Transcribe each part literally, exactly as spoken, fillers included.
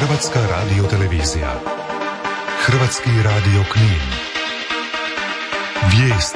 Hrvatska radiotelevizija. Hrvatski radio Knin. Vijesti.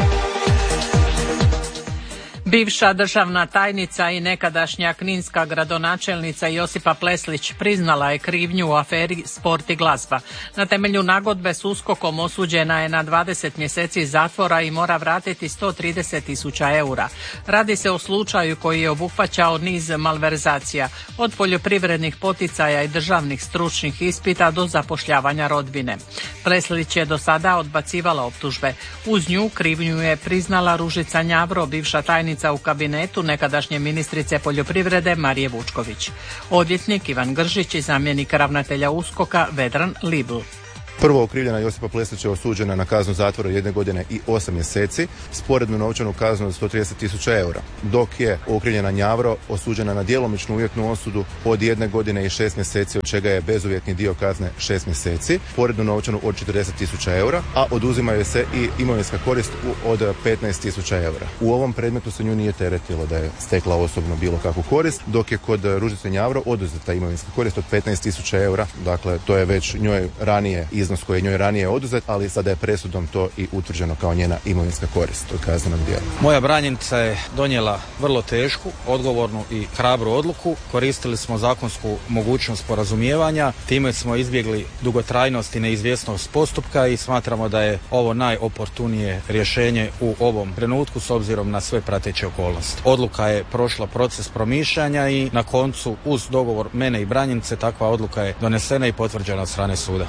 Bivša državna tajnica i nekadašnja kninska gradonačelnica Josipa Pleslić priznala je krivnju u aferi Sport i glazba. Na temelju nagodbe s USKOK-om osuđena je na dvadeset mjeseci zatvora i mora vratiti sto trideset tisuća eura. Radi se o slučaju koji je obuhvaćao niz malverzacija, od poljoprivrednih poticaja i državnih stručnih ispita do zapošljavanja rodbine. Pleslić je do sada odbacivala optužbe. Uz nju krivnju je priznala Ružica Njavro, bivša tajnica u kabinetu nekadašnje ministrice poljoprivrede Marije Vučković. Odvjetnik Ivan Gržić i zamjenik ravnatelja USKOK-a Vedran Libl. Prvo okrivljena Josipa Pleslić je osuđena na kaznu zatvora jedne godine i osam mjeseci, sporednu novčanu kaznu od sto trideset tisuća eura, dok je okrivljena Njavro osuđena na djelomičnu uvjetnu osudu od jedne godine i šest mjeseci, od čega je bezuvjetni dio kazne šest mjeseci, sporednu novčanu od četrdeset tisuća eura, a oduzimaju se i imovinska korist od petnaest tisuća eura. U ovom predmetu se nju nije teretilo da je stekla osobno bilo kakvu korist, dok je kod Ružice Njavro oduzeta imovinska korist od petnaest tisuća eura, dakle to je već njoj ranije iznos koji je njoj ranije oduzet, ali sada je presudom to i utvrđeno kao njena imovinska korist od kaznenog djela. Moja branjenica je donijela vrlo tešku, odgovornu i hrabru odluku. Koristili smo zakonsku mogućnost sporazumijevanja, time smo izbjegli dugotrajnost i neizvjesnost postupka i smatramo da je ovo najoportunije rješenje u ovom trenutku s obzirom na sve prateće okolnosti. Odluka je prošla proces promišljanja i na koncu uz dogovor mene i branjenice takva odluka je donesena i potvrđena od strane suda.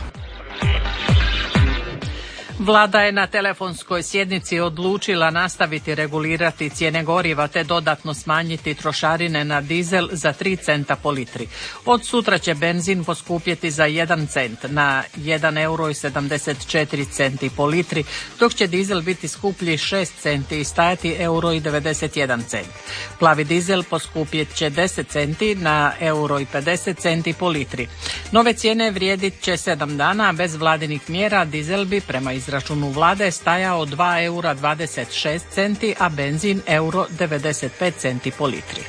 Vlada je na telefonskoj sjednici odlučila nastaviti regulirati cijene goriva te dodatno smanjiti trošarine na dizel za tri centa po litri. Od sutra će benzin poskupjeti za jedan cent na jedan euro i sedamdeset četiri centi po litri, dok će dizel biti skuplji šest centi i stajati euro i devedeset jedan cent. Plavi dizel poskupjet će deset centi na euro i pedeset centi po litri. Nove cijene vrijedit će sedam dana, a bez vladinih mjera dizel bi prema izračunu vlade stajao dva eura dvadeset šest centi, a benzin euro devedeset pet centi po litri.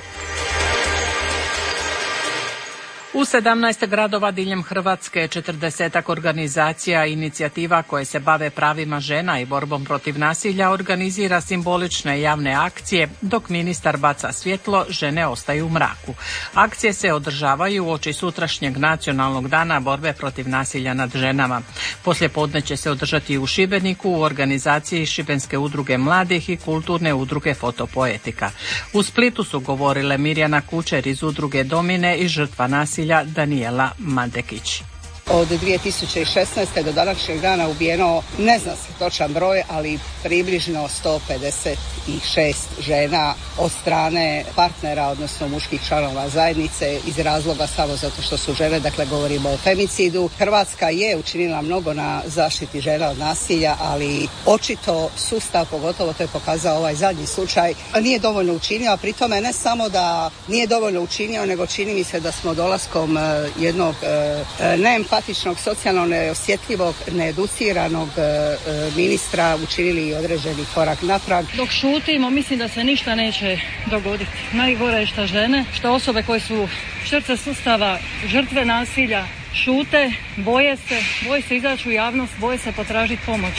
U sedamnaest gradova diljem Hrvatske četrdesetak organizacija i inicijativa koje se bave pravima žena i borbom protiv nasilja organizira simbolične javne akcije, dok ministar baca svjetlo, žene ostaju u mraku. Akcije se održavaju uoči sutrašnjeg nacionalnog dana borbe protiv nasilja nad ženama. Poslijepodne će se održati u Šibeniku u organizaciji Šibenske udruge mladih i kulturne udruge Fotopoetika. U Splitu su govorile Mirjana Kučer iz udruge Domine i žrtva nasilja Danijela Mandekić. Od dvije tisuće šesnaeste do današnjeg dana ubijeno, ne zna se točan broj, ali približno sto pedeset šest žena od strane partnera, odnosno muških članova zajednice, iz razloga samo zato što su žene, dakle govorimo o femicidu. Hrvatska je učinila mnogo na zaštiti žena od nasilja, ali očito sustav, pogotovo to je pokazao ovaj zadnji slučaj, nije dovoljno učinio, a pri tome ne samo da nije dovoljno učinio, nego čini mi se da smo dolaskom jednog neempatičnog, socijalno neosjetljivog, needuciranog ministra učinili i određeni korak natrag. Dok šutimo, mislim da se ništa neće dogoditi. Najgore je što žene, što osobe koje su žrtve sustava, žrtve nasilja, šute, boje se, boje se izaći u javnost, boje se potražiti pomoć.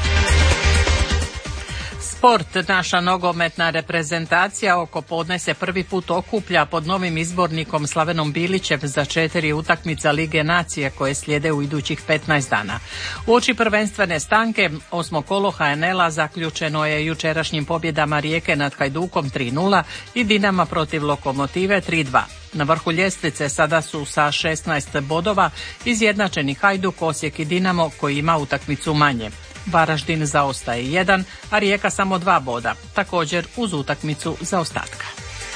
Sport. Naša nogometna reprezentacija oko podne se prvi put okuplja pod novim izbornikom Slavenom Bilićem za četiri utakmica Lige nacije koje slijede u idućih petnaest dana. Uoči prvenstvene stanke osmo kolo ha en el-a zaključeno je jučerašnjim pobjedama Rijeke nad Hajdukom tri nula i Dinama protiv Lokomotive tri dva. Na vrhu ljestvice sada su sa šesnaest bodova izjednačeni Hajduk, Osijek i Dinamo koji ima utakmicu manje. Varaždin zaostaje jedan, a Rijeka samo dva boda, također uz utakmicu zaostatka.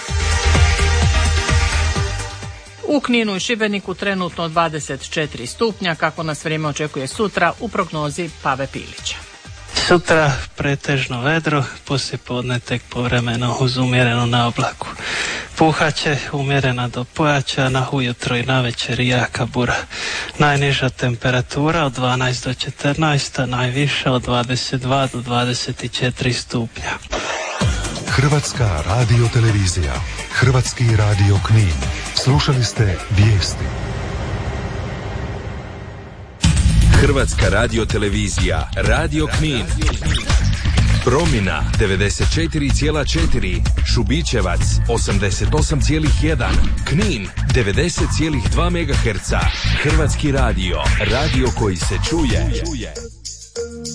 U Kninu i Šibeniku trenutno dvadeset četiri stupnja, kako nas vrijeme očekuje sutra u prognozi Pave Pilića. Sutra pretežno vedro, poslijepodne tek povremeno uz umjerenu naoblaku. Puhaće umjerena do pojačana, ujutro i navečer jaka bura. Najniža temperatura od dvanaest do četrnaest, a najviša od dvadeset dva do dvadeset četiri stupnja. Hrvatska radiotelevizija, Hrvatski radio Knin. Slušali ste vijesti. Hrvatska radiotelevizija, Radio Knin. Promina devedeset četiri zarez četiri, Šubićevac osamdeset osam zarez jedan, Knin devedeset zarez dva megaherca. Hrvatski radio, radio koji se čuje.